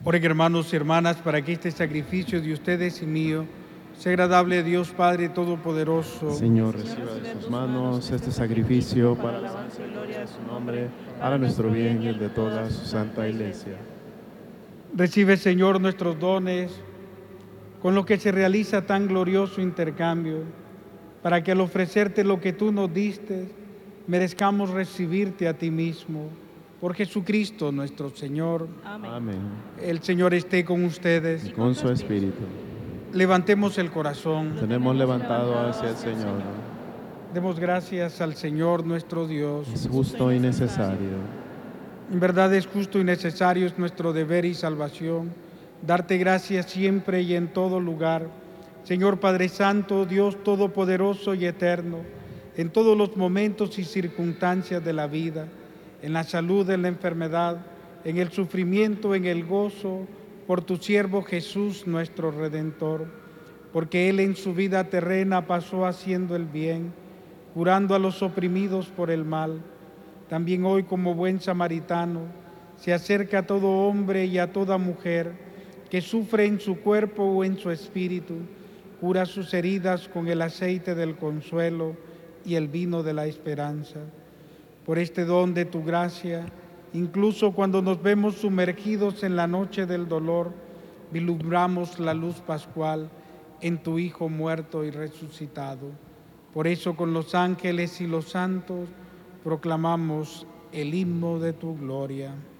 Oren, hermanos y hermanas, para que este sacrificio de ustedes y mío sea agradable a Dios Padre Todopoderoso. Señor, reciba de sus manos este sacrificio para la alabanza y gloria de su nombre, para nuestro bien y el de toda su santa iglesia. Recibe, Señor, nuestros dones, con lo que se realiza tan glorioso intercambio, para que al ofrecerte lo que tú nos diste, merezcamos recibirte a ti mismo. Por Jesucristo nuestro Señor. Amén. El Señor esté con ustedes. Y con su espíritu. Levantemos el corazón. Tenemos levantado hacia el Señor. Demos gracias al Señor nuestro Dios. Es justo y necesario. En verdad es justo y necesario, es nuestro deber y salvación, darte gracias siempre y en todo lugar, Señor Padre Santo, Dios Todopoderoso y Eterno, en todos los momentos y circunstancias de la vida, en la salud, en la enfermedad, en el sufrimiento, en el gozo, por tu siervo Jesús nuestro Redentor, porque Él en su vida terrena pasó haciendo el bien, curando a los oprimidos por el mal. También hoy, como buen samaritano, se acerca a todo hombre y a toda mujer que sufre en su cuerpo o en su espíritu, cura sus heridas con el aceite del consuelo y el vino de la esperanza. Por este don de tu gracia, incluso cuando nos vemos sumergidos en la noche del dolor, vislumbramos la luz pascual en tu Hijo muerto y resucitado. Por eso, con los ángeles y los santos, proclamamos el himno de tu gloria.